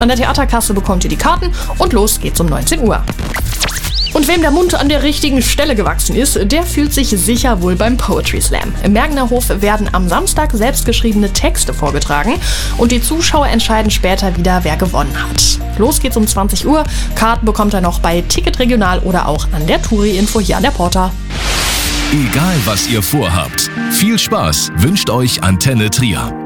An der Theaterkasse bekommt ihr die Karten und los geht's um 19 Uhr. Und wem der Mund an der richtigen Stelle gewachsen ist, der fühlt sich sicher wohl beim Poetry Slam. Im Mergener Hof werden am Samstag selbstgeschriebene Texte vorgetragen und die Zuschauer entscheiden später wieder, wer gewonnen hat. Los geht's um 20 Uhr. Karten bekommt ihr noch bei Ticket Regional oder auch an der Touri-Info hier an der Porta. Egal was ihr vorhabt, viel Spaß wünscht euch Antenne Trier.